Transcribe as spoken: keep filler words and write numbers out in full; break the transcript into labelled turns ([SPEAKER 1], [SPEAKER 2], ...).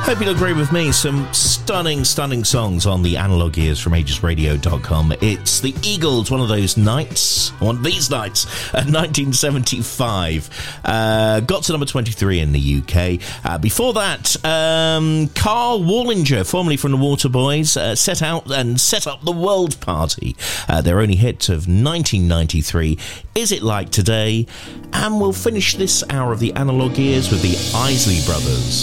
[SPEAKER 1] Hope you'll agree with me. Some stunning, stunning songs on the Analog Ears from ages radio dot com. It's the Eagles, one of those nights, one of these nights, uh, nineteen seventy-five. Uh, got to number twenty-three in the U K. Uh, before that, um, Carl Wallinger, formerly from the Waterboys, uh, set out and set up the World Party. Uh, their only hit of nineteen ninety-three, Is It Like Today? And we'll finish this hour of the Analog Ears with the Isley Brothers.